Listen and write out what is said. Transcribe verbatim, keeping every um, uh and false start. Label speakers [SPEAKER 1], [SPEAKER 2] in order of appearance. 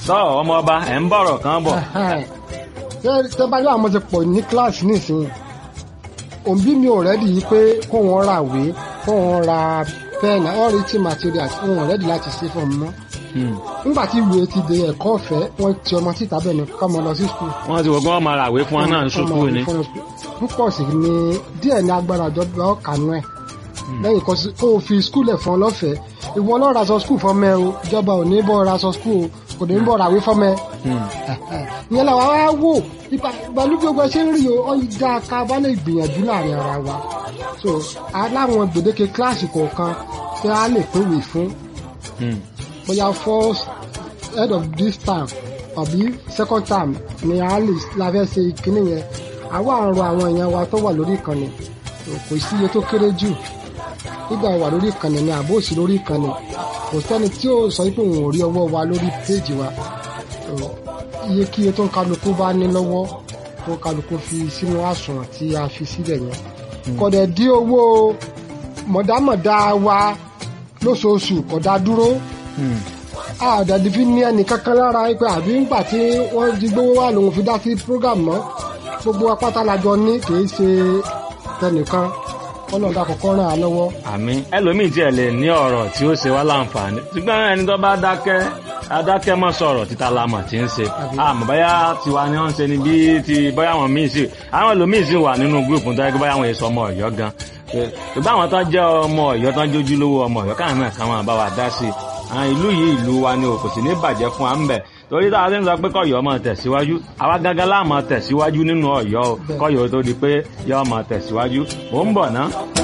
[SPEAKER 1] sọ ọmọ ọba ẹ̀ ń bọ̀rọ̀ kan bọ̀.
[SPEAKER 2] tẹ́ bá yọ àwọn ti pọ̀ ní kíláàsì nísìnyí òbí mi ò rẹ́dì yìí pé kó wọn ra ìwé kó wọn ra pẹ́ẹ̀nì ọ̀rẹ́tì materials wọn ò rẹ́dì láti ṣe fún mi mọ́. nígbà tí ìwé ti di ẹ̀kọ́ ọ̀fẹ́ wọ́n ti ọmọ síta bẹ́ẹ̀ ni kọ́ ọmọ lọ sí skul.
[SPEAKER 1] wọ́n ti wọ́n gbọ́n máa ra ìwé fún wọn náà ní sùkúù ni.
[SPEAKER 2] púpọ̀ sí ni díẹ̀ ní agbára ìjọba ọ̀kanú ẹ̀ lẹ́yìn kó o fi skul ẹ̀ fún ọ lọ́fẹ̀ẹ́ ìwọ lọ́ọ́ ra aṣọ skul fọ́mọ ẹ o ìjọba ò ní bọ́ ra aṣọ skul o kò ní bọ́ ra ìwé fọ́mọ ẹ. ìyẹn làwọn á wò ìgbàlú gbogbo ẹ ṣe ń rí o ọ̀yíjà ká bá lè gbìyànjú láàrin ara wa so aláwọn gbèdéke kíláàsì kọ̀ọ̀kan tí a lè pèwé fún bóyá first head of this term àbí second term ni a lè láfẹ́ ṣe ìkíní yẹn àwa àrùn àwọn èèyàn wa tó wà lórí ìkànnì kò sí iye tó kéré jù nígbà wà lórí ìkànnì ni àbó òsì lórí ìkànnì kò sẹ́ni tí ó sọ pé òun ò rí ọwọ́ wa lórí péèjì wa iye kí iye tó ń kálukú bá ní lọ́wọ́ tó ń kálukú fi sínú àsùnwọ̀n tí a fi sílẹ̀ yẹn kọ̀dẹ̀ dí owó mọ̀dámọ̀dá wa lóṣooṣù kọ̀dá dúró àdàdì fi ní ẹnì kankan lára pé àbí ńgbà tí wọ́n di gbówó wà lòun fi dá sí program mọ́ gbogbo apáta làjọ ní kì í ṣe tẹnìkan ọlọ́dà kọ̀ọ̀kan ràn án lọ́wọ́.
[SPEAKER 1] àmín ẹlòmíì tiẹ̀ lè ní ọ̀rọ̀ tí ó ṣe wá láǹfààní ṣùgbọ́n ẹni tó bá dákẹ́ adákẹ́ mọ́ sọ̀rọ̀ títa lamọ̀ tí ń ṣe àmọ́ báyà tiwa ni wọ́n ń ṣe ni bí ti báyà wọn míì sí àwọn ẹlòmíì sì wà nínú gúrùpù tó yẹ kí báyà wọn èso ọmọ Ọ̀yọ́ gan ṣùgbọ́n àwọn tó jẹ́ ọmọ Ọ̀yọ́ tó ń jójú lówó ọmọ Ọ̀yọ́ káwọn náà kàn máa bá wa dá sí i ìlú yìí ìlú wa ni o kò sì ní bàjẹ́ fún wa ń bẹ̀ torí táwa ti ń sọ pé kọ́yọ̀ máa tẹ̀síwájú àwa gangan láà máa tẹ̀síwájú nínú Ọ̀yọ́ kọ́yọ̀ tó di pé yọ́ máa tẹ̀síwájú ó ń bọ̀ ná.